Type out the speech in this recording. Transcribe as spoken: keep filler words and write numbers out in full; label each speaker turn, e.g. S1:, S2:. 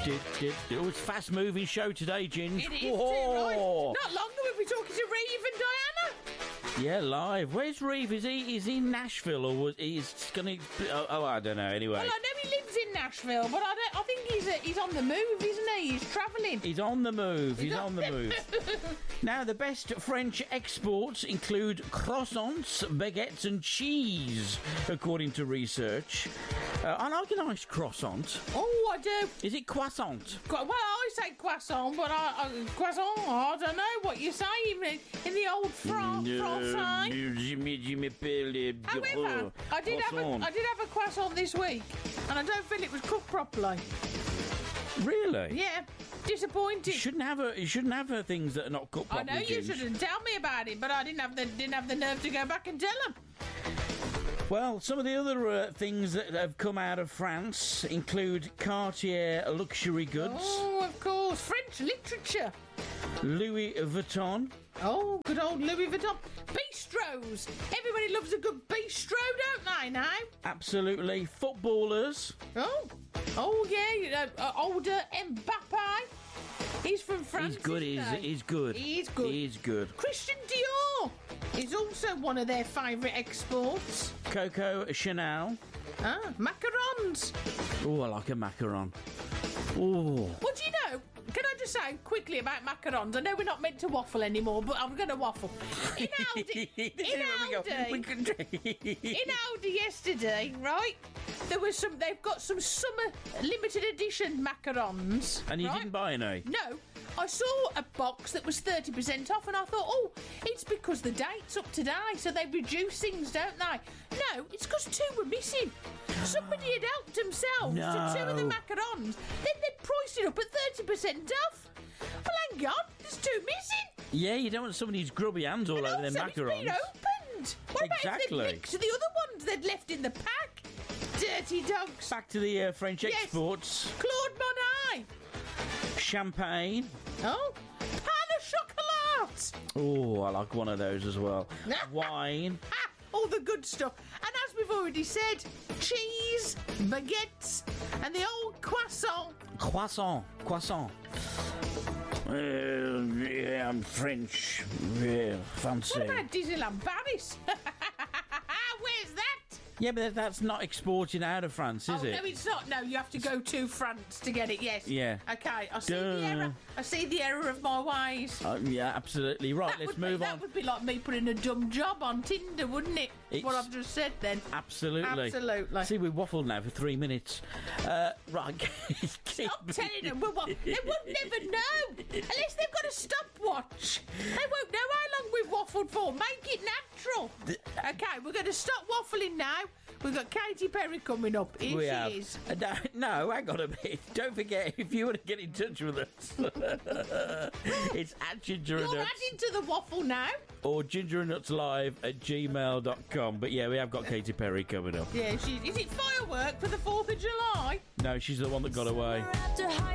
S1: did, did, did. Oh, it's a fast-moving show today, Ginge.
S2: It is too, right? Not long ago we'll be talking to Reeve and Diana.
S1: Yeah, live. Where's Reeve? Is he is he in Nashville or was he's gonna? Oh, oh, I don't know. Anyway,
S2: well, I know he lives in Nashville, but I don't. I think he's uh, he's on the move, isn't he? He's travelling.
S1: He's on the move. He's, he's on, on the move. Now, the best French exports include croissants, baguettes, and cheese, according to research. Uh, I like a nice croissant.
S2: Oh, I do.
S1: Is it croissant?
S2: Well, I say croissant, but I, I croissant. I don't know what you say in, in the old Fran-
S1: No,
S2: Francais.
S1: je me- je m'appelle
S2: However, I did have a, I did have a croissant this week, and I don't feel it was cooked properly.
S1: Really?
S2: Yeah. Disappointed.
S1: You shouldn't have a, you shouldn't have a things that are not cooked properly.
S2: I know you
S1: Ginge.
S2: shouldn't tell me about it, but I didn't have the didn't have the nerve to go back and tell them.
S1: Well, some of the other uh, things that have come out of France include Cartier luxury goods.
S2: Oh, of course, French literature.
S1: Louis Vuitton.
S2: Oh, good old Louis Vuitton. Bistros. Everybody loves a good bistro, don't they, now?
S1: Absolutely. Footballers.
S2: Oh, oh yeah, you know, uh, older Mbappe. He's from France.
S1: He's good,
S2: isn't
S1: he's,
S2: he?
S1: he's good.
S2: He's good.
S1: He's good.
S2: Christian Dior is also one of their favourite exports.
S1: Coco Chanel.
S2: Ah, macarons.
S1: Oh, I like a macaron. Oh.
S2: Well, do you know, can I just say quickly about macarons? I know we're not meant to waffle anymore, but I'm going to waffle. In Aldi, in Aldi, in Aldi yesterday, right, there was some, they've got some summer limited edition macarons.
S1: And you
S2: right?
S1: didn't buy any?
S2: No. I saw a box that was thirty percent off and I thought, oh, it's because the date's up today, so they reduce things, don't they? No, it's because two were missing. Somebody had helped themselves
S1: no.
S2: to two of the macarons. Then they priced it up at thirty percent off. Well, hang on, there's two missing.
S1: Yeah, you don't want somebody's grubby hands all
S2: and
S1: over their
S2: also
S1: macarons.
S2: It's been opened. What
S1: exactly.
S2: about if they'd licked the other ones they'd left in the pack? Dirty dogs.
S1: Back to the uh, French
S2: yes.
S1: exports.
S2: Claude Monet.
S1: Champagne.
S2: Oh, pain au chocolat.
S1: Oh, I like one of those as well. Wine.
S2: Ah, all the good stuff. And as we've already said, cheese, baguettes, and the old croissant.
S1: Croissant. Croissant. Uh, yeah, I'm French. Yeah, fancy.
S2: What about Disneyland Paris? Where's that?
S1: Yeah, but that's not exporting out of France, is
S2: oh,
S1: it?
S2: No, it's not. No, you have to go to France to get it, yes.
S1: Yeah.
S2: Okay, I see
S1: Duh.
S2: the error. I see the error of my ways.
S1: Uh, yeah, absolutely. Right,
S2: That
S1: let's
S2: would
S1: move
S2: be,
S1: on.
S2: That would be like me putting a dumb job on Tinder, wouldn't it?
S1: It's-
S2: What I've just said then.
S1: Absolutely.
S2: Absolutely.
S1: See, we waffled now for three minutes. Uh, right.
S2: Stop telling them. We're, wa- they won't never know. Unless they've got a stopwatch. They won't know how long we've waffled for. Make it natural. Okay, we're going to stop waffling now. We've got Katy Perry coming up. Here
S1: we
S2: she
S1: have.
S2: is.
S1: Uh, no, no, hang on a minute. Don't forget, if you want to get in touch with us, it's at Ginger and
S2: You're
S1: Nuts
S2: adding to the waffle now.
S1: or ginger and nuts live at gmail dot com. But yeah, we have got Katy Perry coming up.
S2: Yeah, she, is it firework for the fourth of July?
S1: No, she's the one that got away.